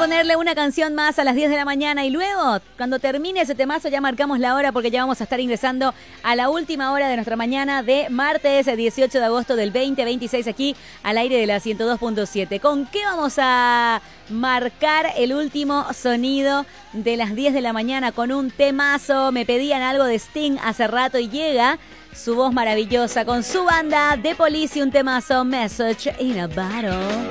ponerle una canción más a las 10 de la mañana y luego, cuando termine ese temazo, ya marcamos la hora porque ya vamos a estar ingresando a la última hora de nuestra mañana de martes 18 de agosto del 2026 aquí al aire de la 102.7. ¿Con qué vamos a marcar el último sonido de las 10 de la mañana? Con un temazo. Me pedían algo de Sting hace rato y llega su voz maravillosa con su banda The Police y un temazo, Message in a Bottle.